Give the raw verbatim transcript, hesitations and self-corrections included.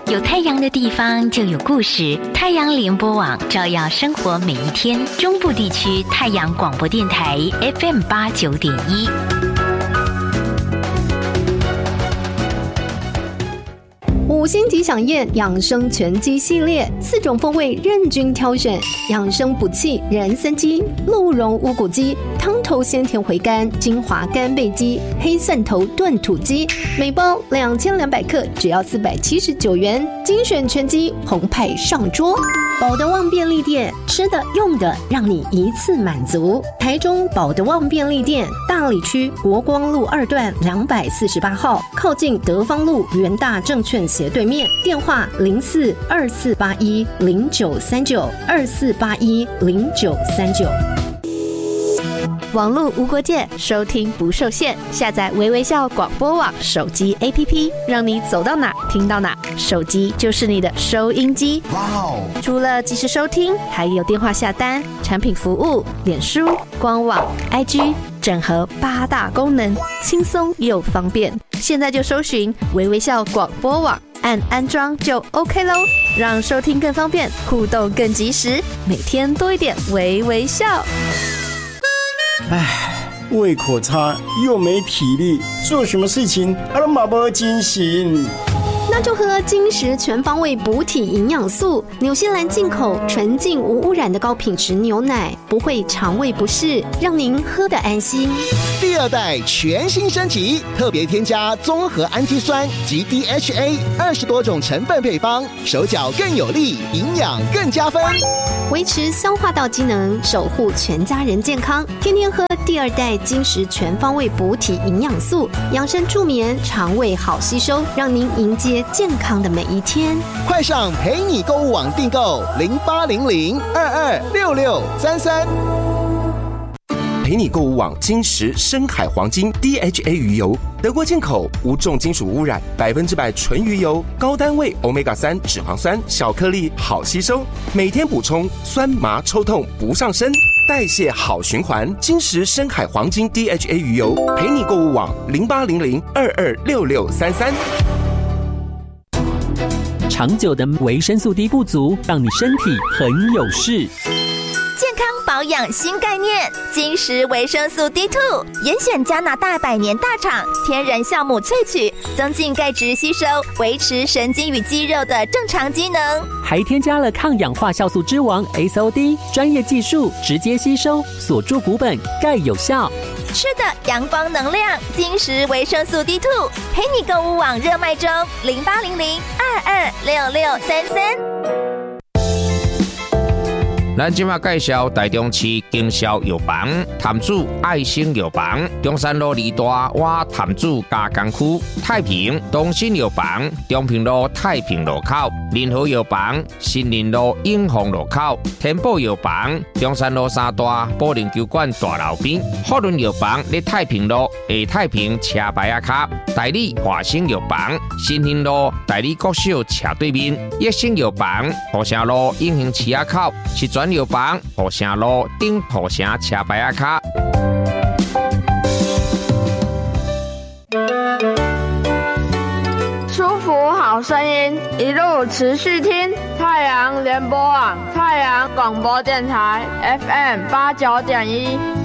有太阳的地方就有故事，太阳联播网照耀生活每一天。中部地区太阳广播电台 F M 八九点一。 五星级响宴养生全鸡系列，四种风味任君挑选，养生补气人参鸡、鹿茸乌骨鸡、汤头鲜甜回甘金华干贝鸡、黑蒜头炖土鸡，每包两千两百克，只要四百七十九元，精选全鸡澎湃上桌。保德旺便利店，吃的用的让你一次满足。台中保德旺便利店，大里区国光路二段两百四十八号，靠近德芳路元大证券斜对面，电话零四二四八一零九三九二四八一零九三九。 网络无国界，收听不受限，下载微微笑广播网手机 A P P， 让你走到哪听到哪，手机就是你的收音机。哇哦！除了即时收听，还有电话下单、产品服务、脸书、官网、I G， 整合八大功能，轻松又方便。现在就搜寻微微笑广播网，按安装就 OK 咯，让收听更方便，互动更及时，每天多一点微微笑。 唉，胃口差又没体力，做什么事情啊都没没精神。 那就喝金石全方位补体营养素，纽西兰进口纯净无污染的高品质牛奶，不会肠胃不适，让您喝得安心。 第二代全新升级，特别添加综合氨基酸及 D H A 二十多种成分配方，手脚更有力，营养更加分， 维持消化道机能，守护全家人健康。天天喝第二代金石全方位补体营养素，养生助眠，肠胃好吸收，让您迎接健康的每一天。 快上陪你购物网订购零八零零二二六六三三。 陪你购物网金石深海黄金 D H A 鱼油，德国进口，无重金属污染，百分之百纯鱼油，高单位 欧米伽三 脂肪酸，小颗粒，好吸收，每天补充，酸麻抽痛不上身，代谢好循环。金石深海黄金 D H A 鱼油，陪你购物网零八零零二二六六三三。 长久的维生素 D 不足，让你身体很有事。 健康保养新概念，金石维生素 D 二 严选加拿大百年大厂天然酵母萃取，增进钙质吸收，维持神经与肌肉的正常机能， 还添加了抗氧化酵素之王 S O D， 专业技术直接吸收，锁住骨本，钙有效。 吃的阳光能量，金石维生素 D 二 陪你购物网热卖中，零八零零二二六六三三。 咱今麦介绍台中市经销药房潭子爱心药房，中山路二大洼潭子加工区，太平东新药房中平路太平路口，联合药房新林路永丰路口，天宝药房中山路三大保龄球馆大楼边，福伦药房在太平路下太平车牌仔卡，代理华兴药房新兴路代理国小斜对面，益生药房河城路永兴市仔口，是专药房河城路顶河城车牌仔卡。 舒服好声音，一路持续听太阳联播网、太阳广播电台 F M 八九点一。